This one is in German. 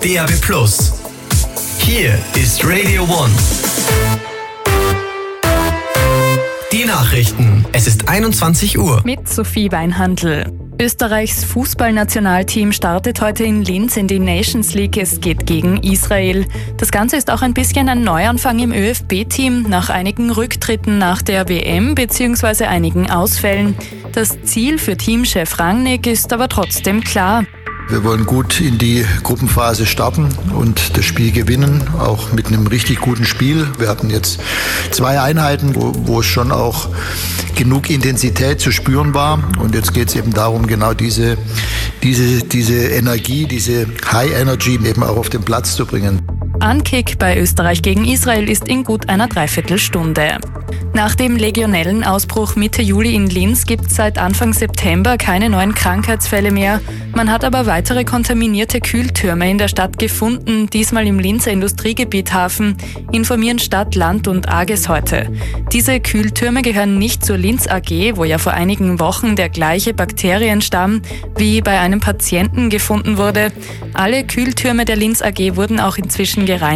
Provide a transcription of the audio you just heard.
DAB+. Hier ist Radio One. Die Nachrichten. Es ist 21 Uhr. Mit Sophie Weinhandl. Österreichs Fußballnationalteam startet heute in Linz in die Nations League. Es geht gegen Israel. Das Ganze ist auch ein bisschen ein Neuanfang im ÖFB-Team nach einigen Rücktritten nach der WM bzw. einigen Ausfällen. Das Ziel für Teamchef Rangnick ist aber trotzdem klar. Wir wollen gut in die Gruppenphase starten und das Spiel gewinnen, auch mit einem richtig guten Spiel. Wir hatten jetzt 2 Einheiten, wo schon auch genug Intensität zu spüren war. Und jetzt geht es eben darum, genau diese Energie, diese High Energy eben auch auf den Platz zu bringen. Ankick bei Österreich gegen Israel ist in gut einer Dreiviertelstunde. Nach dem Legionellenausbruch Mitte Juli in Linz gibt es seit Anfang September keine neuen Krankheitsfälle mehr. Man hat aber weitere kontaminierte Kühltürme in der Stadt gefunden, diesmal im Linzer Industriegebiet Hafen, informieren Stadt, Land und AGES heute. Diese Kühltürme gehören nicht zur Linz AG, wo ja vor einigen Wochen der gleiche Bakterienstamm wie bei einem Patienten gefunden wurde. Alle Kühltürme der Linz AG wurden auch inzwischen gereinigt.